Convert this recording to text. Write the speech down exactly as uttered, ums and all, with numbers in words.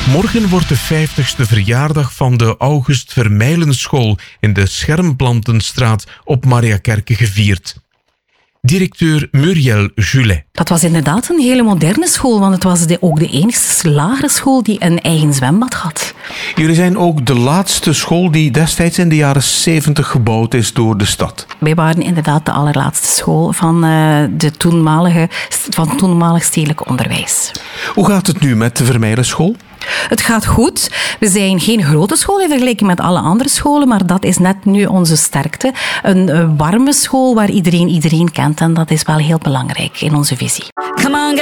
Morgen wordt de vijftigste verjaardag van de August Vermeilenschool in de Schermplantenstraat op Mariakerke gevierd. Directeur Muriel Julet. Dat was inderdaad een hele moderne school, want het was de, ook de enige lagere school die een eigen zwembad had. Jullie zijn ook de laatste school die destijds in de jaren zeventig gebouwd is door de stad. Wij waren inderdaad de allerlaatste school van, uh, de toenmalige, van toenmalig stedelijk onderwijs. Hoe gaat het nu met de Vermeilenschool? Het gaat goed. We zijn geen grote school in vergelijking met alle andere scholen, maar dat is net nu onze sterkte. Een uh, warme school waar iedereen iedereen kent en dat is wel heel belangrijk in onze visie. Come on,